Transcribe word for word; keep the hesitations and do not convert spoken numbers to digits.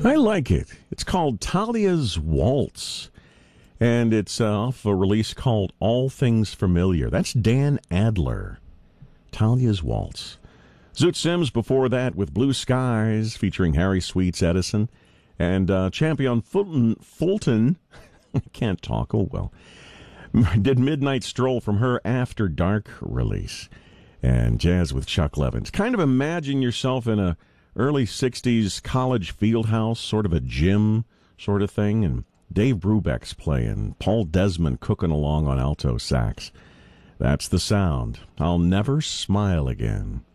I like it. It's called Talia's Waltz, and it's uh, off a release called All Things Familiar. That's Dan Adler. Talia's Waltz. Zoot Sims before that with Blue Skies featuring Harry Sweets Edison, and uh, Champion Fulton, Fulton I can't talk, oh well, did Midnight Stroll from her After Dark release, and jazz with Chuck Levins. Kind of imagine yourself in a early sixties college field house, sort of a gym sort of thing, and Dave Brubeck's playing, Paul Desmond cooking along on alto sax. That's the sound. I'll Never Smile Again.